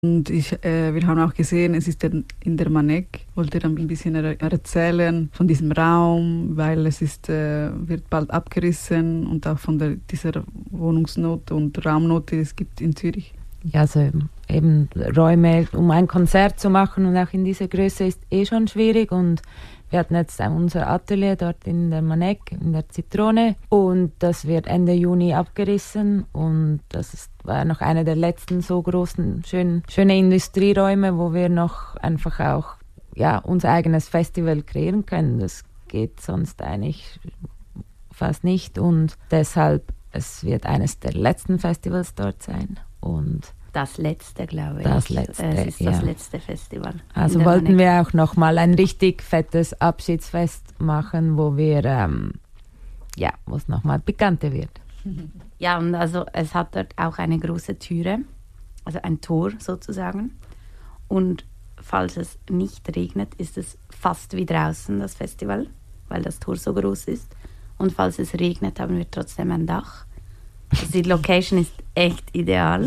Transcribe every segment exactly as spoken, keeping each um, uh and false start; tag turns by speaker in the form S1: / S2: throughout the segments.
S1: Und ich, äh, wir haben auch gesehen, es ist in der Manek. Wollte dann ein bisschen erzählen von diesem Raum, weil es ist, äh, wird bald abgerissen und auch von der, dieser Wohnungsnot und Raumnot, die es gibt in Zürich.
S2: Ja, also eben Räume, um ein Konzert zu machen und auch in dieser Größe ist eh schon schwierig. Und wir hatten jetzt unser Atelier dort in der Manek, in der Zitrone, und das wird Ende Juni abgerissen und das ist, war noch einer der letzten so großen, schönen, schöne Industrieräume, wo wir noch einfach auch ja, unser eigenes Festival kreieren können. Das geht sonst eigentlich fast nicht und deshalb, es wird eines der letzten Festivals dort sein. Und
S3: das letzte, glaube ich.
S2: Das letzte,
S3: es ist
S2: ja.
S3: das letzte Festival.
S2: Also wollten wir auch nochmal ein richtig fettes Abschiedsfest machen, wo wir, ähm, ja, wo es nochmal pikanter wird.
S3: Ja, und also es hat dort auch eine große Türe, also ein Tor sozusagen. Und falls es nicht regnet, ist es fast wie draußen, das Festival, weil das Tor so groß ist. Und falls es regnet, haben wir trotzdem ein Dach. Also die Location ist echt ideal.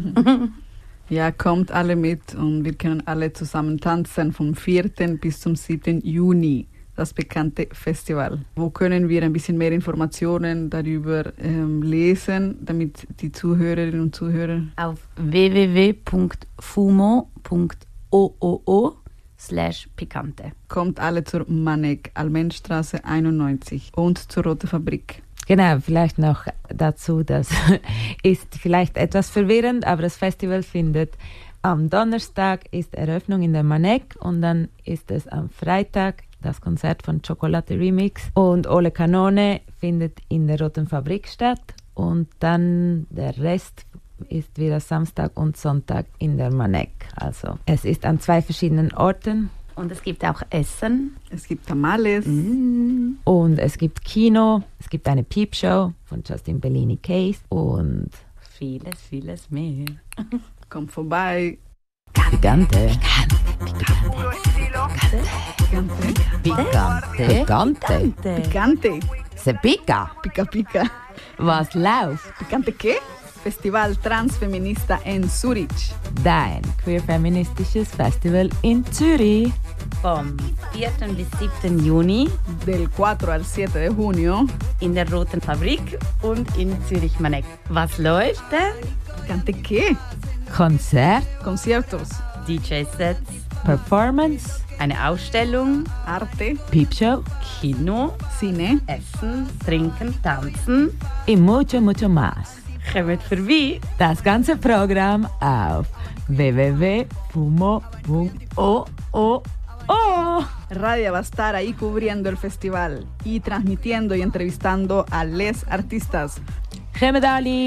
S1: Ja, kommt alle mit und wir können alle zusammen tanzen vom vierten bis zum siebten Juni, das bekannte Festival. Wo können wir ein bisschen mehr Informationen darüber ähm, lesen, damit die Zuhörerinnen und Zuhörer?
S3: Auf w w w punkt fumo punkt oo slash pikante.
S1: Kommt alle zur Manek, Almenstraße einundneunzig und zur Rote Fabrik.
S2: Genau, vielleicht noch dazu, das ist vielleicht etwas verwirrend, aber das Festival findet am Donnerstag ist Eröffnung in der Manek und dann ist es am Freitag das Konzert von Chocolate Remix und Ole Kanone findet in der Roten Fabrik statt und dann der Rest ist wieder Samstag und Sonntag in der Manek. Also es ist an zwei verschiedenen Orten.
S3: Und es gibt auch Essen.
S1: Es gibt Tamales.
S3: Mm.
S2: Und es gibt Kino. Es gibt eine Piepshow von Justin Bellini Case. Und
S3: vieles, vieles mehr.
S1: Kommt vorbei.
S2: Pikante.
S3: Pikante.
S2: Pikante.
S1: Picante.
S2: Se pica.
S1: Pica pica.
S2: Was läuft?
S1: Picante qué? Festival Transfeminista en Zürich.
S2: Dein queer-feministisches Festival in Zürich.
S3: Vom vierten bis siebten Juni.
S1: Del cuatro al siete de junio.
S3: In der Roten Fabrik und in Zürich Manek. Was läuft denn?
S1: Picante qué?
S2: Konzert.
S1: Conciertos.
S3: D J-Sets.
S2: Performance.
S3: Eine Ausstellung.
S1: Arte.
S2: Piepshow.
S3: Kino.
S1: Cine.
S3: Essen. Trinken. Tanzen.
S2: Y mucho, mucho más.
S3: Kommt vorbei.
S2: Das ganze Programm auf w w w punto fumo punto o o.
S1: Radia va a estar ahí cubriendo el festival y transmitiendo y entrevistando a les artistas.
S2: Gemedali.